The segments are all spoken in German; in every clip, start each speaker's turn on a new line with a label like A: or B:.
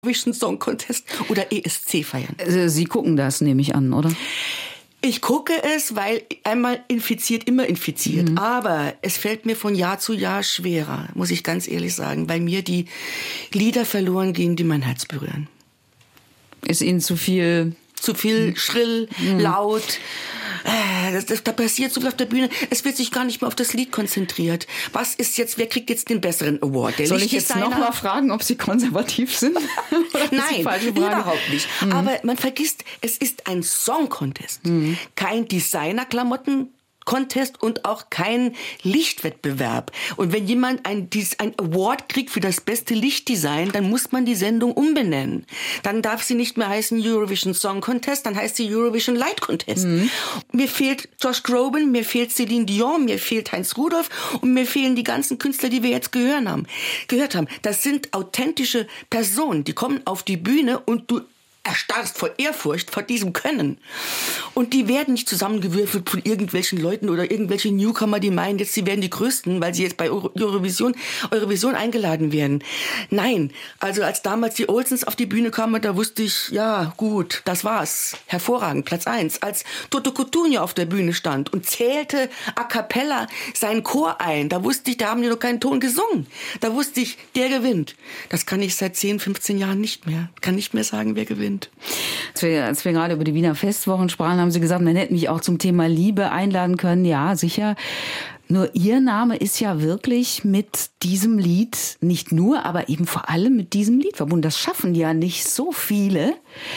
A: Eurovision Song Contest oder ESC feiern.
B: Sie gucken das, nehme ich an, oder?
A: Ich gucke es, weil einmal infiziert, immer infiziert. Aber es fällt mir von Jahr zu Jahr schwerer, muss ich ganz ehrlich sagen, weil mir die Lieder verloren gehen, die mein Herz berühren.
B: Ist Ihnen zu viel?
A: Zu viel, schrill, laut. Da passiert so viel auf der Bühne. Es wird sich gar nicht mehr auf das Lied konzentriert. Was ist jetzt, wer kriegt jetzt den besseren Award? Der
B: Soll ich jetzt noch mal fragen, ob Sie konservativ sind?
A: Nein, überhaupt nicht. Aber man vergisst, es ist ein Song-Contest. Kein Designer-Klamotten Contest und auch kein Lichtwettbewerb. Und wenn jemand ein Award kriegt für das beste Lichtdesign, dann muss man die Sendung umbenennen. Dann darf sie nicht mehr heißen Eurovision Song Contest, dann heißt sie Eurovision Light Contest. Mir fehlt Josh Groban, mir fehlt Celine Dion, mir fehlt Heinz Rudolph und mir fehlen die ganzen Künstler, die wir jetzt gehört haben. Das sind authentische Personen, die kommen auf die Bühne und du erstarrst vor Ehrfurcht vor diesem Können. Und die werden nicht zusammengewürfelt von irgendwelchen Leuten oder irgendwelche Newcomer, die meinen, jetzt sie werden die Größten, weil sie jetzt bei Eurovision eingeladen werden. Nein, also als damals die Olsens auf die Bühne kamen, da wusste ich, ja gut, das war's. Hervorragend, Platz 1. Als Toto Cutugno auf der Bühne stand und zählte a cappella seinen Chor ein, da wusste ich, da haben die noch keinen Ton gesungen. Da wusste ich, der gewinnt. Das kann ich seit 10, 15 Jahren nicht mehr. Kann nicht mehr sagen, wer gewinnt.
B: Als wir gerade über die Wiener Festwochen sprachen, haben Sie gesagt, man hätte mich auch zum Thema Liebe einladen können. Ja, sicher. Nur Ihr Name ist ja wirklich mit diesem Lied, nicht nur, aber eben vor allem mit diesem Lied verbunden. Das schaffen ja nicht so viele.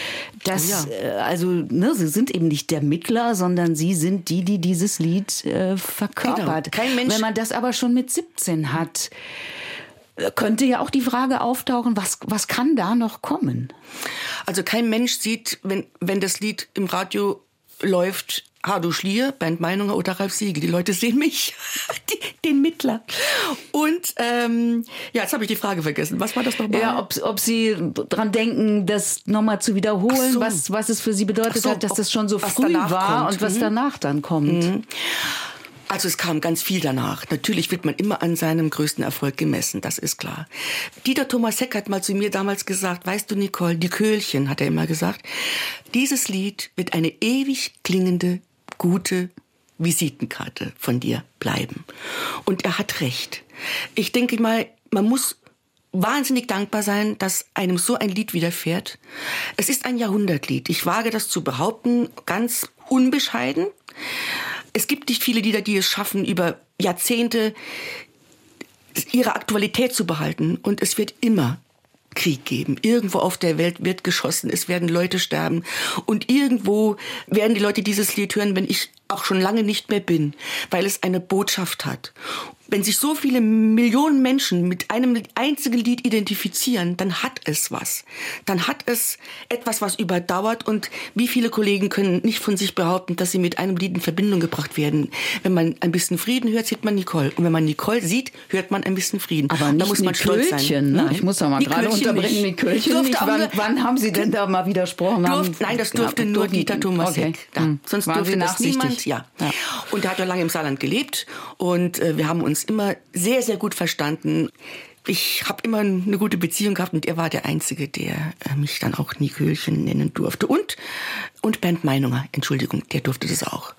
B: Sie sind eben nicht der Mittler, sondern Sie sind die dieses Lied verkörpert.
A: Genau. Kein Mensch.
B: Wenn man das aber schon mit 17 hat, könnte ja auch die Frage auftauchen, was kann da noch kommen?
A: Also kein Mensch sieht, wenn das Lied im Radio läuft, Hardo Schlier, Bernd Meinunger oder Ralf Siegel. Die Leute sehen mich, den Mittler. Und jetzt habe ich die Frage vergessen. Was war das nochmal?
B: Ja, ob Sie dran denken, das nochmal zu wiederholen, was es für Sie bedeutet hat, dass das schon so früh war und was danach dann kommt.
A: Also es kam ganz viel danach. Natürlich wird man immer an seinem größten Erfolg gemessen, das ist klar. Dieter Thomas Heck hat mal zu mir damals gesagt, weißt du Nicole, die Köhlchen, hat er immer gesagt, dieses Lied wird eine ewig klingende, gute Visitenkarte von dir bleiben. Und er hat recht. Ich denke mal, man muss wahnsinnig dankbar sein, dass einem so ein Lied widerfährt. Es ist ein Jahrhundertlied. Ich wage das zu behaupten, ganz unbescheiden. Es gibt nicht viele Lieder, die es schaffen, über Jahrzehnte ihre Aktualität zu behalten. Und es wird immer Krieg geben. Irgendwo auf der Welt wird geschossen. Es werden Leute sterben. Und irgendwo werden die Leute dieses Lied hören, wenn ich auch schon lange nicht mehr bin, weil es eine Botschaft hat. Wenn sich so viele Millionen Menschen mit einem einzigen Lied identifizieren, dann hat es was. Dann hat es etwas, was überdauert. Und wie viele Kollegen können nicht von sich behaupten, dass sie mit einem Lied in Verbindung gebracht werden. Wenn man ein bisschen Frieden hört, sieht man Nicole. Und wenn man Nicole sieht, hört man ein bisschen Frieden.
B: Aber nicht
A: da muss man stolz sein.
B: Ne? Ich muss da mal gerade unterbrechen, Nicölchen nicht. Wann haben Sie denn da mal widersprochen?
A: Nein, das durfte nur Dieter Thomas Heck. Sonst durfte das niemand. Ja. Und er hat ja lange im Saarland gelebt. Und wir haben uns immer sehr, sehr gut verstanden. Ich habe immer eine gute Beziehung gehabt und er war der Einzige, der mich dann auch Nicölchen nennen durfte. Und Bernd Meinunger, Entschuldigung, der durfte das auch.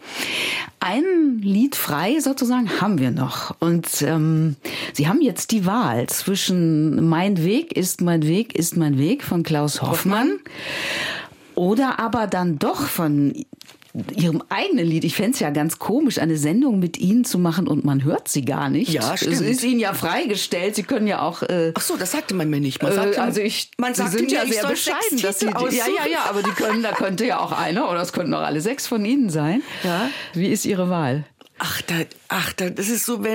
B: Ein Lied frei sozusagen haben wir noch. Und Sie haben jetzt die Wahl zwischen Mein Weg ist mein Weg ist mein Weg von Klaus Hoffmann oder aber dann doch von Ihrem eigenen Lied. Ich fände es ja ganz komisch, eine Sendung mit Ihnen zu machen und man hört Sie gar nicht.
A: Ja, stimmt.
B: Es ist Ihnen ja freigestellt. Sie können ja auch...
A: Ach so, das sagte man mir nicht. Man
B: sind ja sehr bescheiden, dass Sie... Ja, aber da könnte ja auch einer oder es könnten auch alle 6 von Ihnen sein. Ja. Wie ist Ihre Wahl?
A: Das ist so,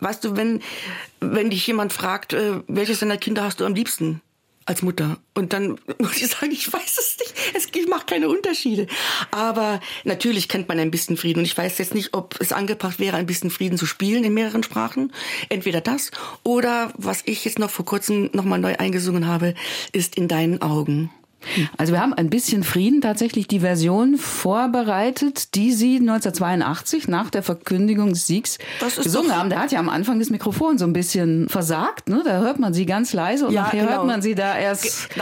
A: wenn dich jemand fragt, welches deiner Kinder hast du am liebsten? Als Mutter. Und dann muss ich sagen, ich weiß es nicht. Ich mache keine Unterschiede. Aber natürlich kennt man ein bisschen Frieden. Und ich weiß jetzt nicht, ob es angebracht wäre, ein bisschen Frieden zu spielen in mehreren Sprachen. Entweder das oder, was ich jetzt noch vor kurzem nochmal neu eingesungen habe, ist In deinen Augen.
B: Also wir haben ein bisschen Frieden, tatsächlich die Version vorbereitet, die Sie 1982 nach der Verkündigung des Siegs gesungen haben. Der hat ja am Anfang das Mikrofon so ein bisschen versagt, ne? Da hört man Sie ganz leise und nachher hört man Sie da erst